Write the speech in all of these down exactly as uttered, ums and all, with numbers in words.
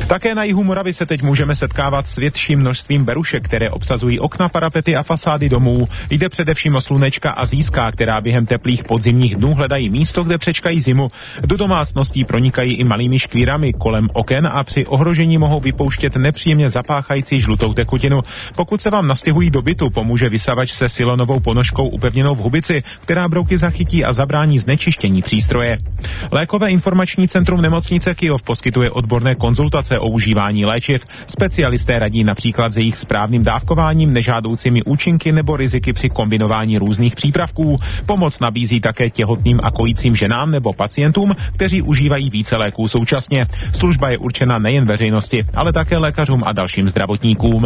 Také na jihu Moravy se teď můžeme setkávat s větším množstvím berušek, které obsazují okna, parapety a fasády domů. Jde především o slunečka a získá, která během teplých podzimních dnů hledají místo, kde přečkají zimu. Do domácností pronikají i malými škvírami kolem oken a při ohrožení mohou vypouštět nepříjemně zapáchající žlutou tekutinu. Pokud se vám nastěhují do bytu, pomůže vysavač se silonovou ponožkou upevněnou v hubici, která brouky zachytí a zabrání znečištění přístroje. Lékové informační centrum nemocnice Kyjov poskytuje odborné konzultace o užívání léčiv. Specialisté radí například s jejich správným dávkováním, nežádoucími účinky nebo riziky při kombinování různých přípravků. Pomoc nabízí také těhotným a kojícím ženám nebo pacientům, kteří užívají více léků současně. Služba je určena nejen veřejnosti, ale také lékařům a dalším zdravotníkům.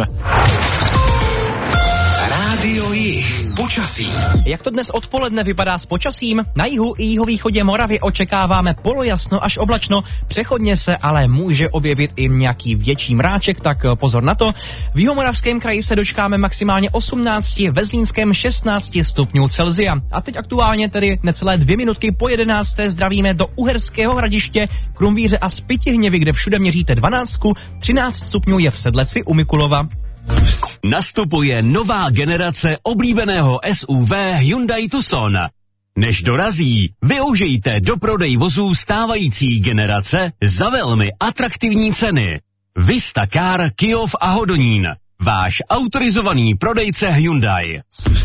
Rádio Jih. Počasí. Jak to dnes odpoledne vypadá s počasím? Na jihu i jihovýchodě Moravy očekáváme polojasno až oblačno, přechodně se ale může objevit i nějaký větší mráček, tak pozor na to. V jihomoravském kraji se dočkáme maximálně osmnáct, ve Zlínském šestnáct stupňů Celsia. A teď aktuálně tedy necelé dvě minutky po jedenácté zdravíme do Uherského Hradiště, Krumvíře a Spytihněvy, kde všude měříte dvanáct, třináct stupňů je v Sedleci u Mikulova. Nastupuje nová generace oblíbeného S U V Hyundai Tucson. Než dorazí, využijte do prodej vozů stávající generace za velmi atraktivní ceny. Vista Car Kyjov a Hodonín. Váš autorizovaný prodejce Hyundai.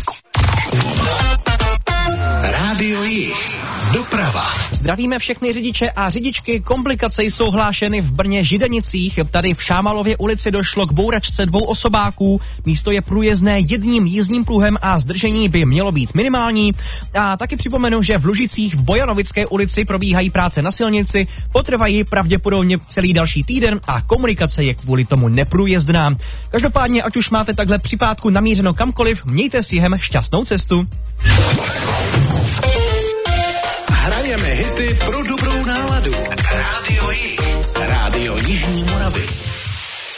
Rádio Jih. Doprava. Zdravíme všechny řidiče a řidičky. Komplikace jsou hlášeny v Brně Židenicích. Tady v Šámalově ulici došlo k bouračce dvou osobáků. Místo je průjezdné jedním jízdním pruhem a zdržení by mělo být minimální. A taky připomenu, že v Lužicích v Bojanovické ulici probíhají práce na silnici, potrvají pravděpodobně celý další týden a komunikace je kvůli tomu neprůjezdná. Každopádně, ať už máte takhle při pátku namířeno kamkoliv, mějte s jihem šťastnou cestu. Hrajeme hity pro dobro